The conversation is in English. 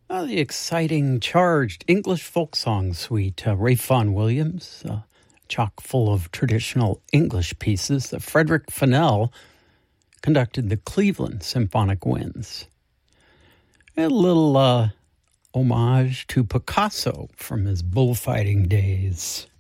The exciting, charged English folk song suite, Ralph Vaughan Williams, chock full of traditional English pieces. Frederick Fennell conducted the Cleveland Symphonic Winds. A little homage to Picasso from his bullfighting days.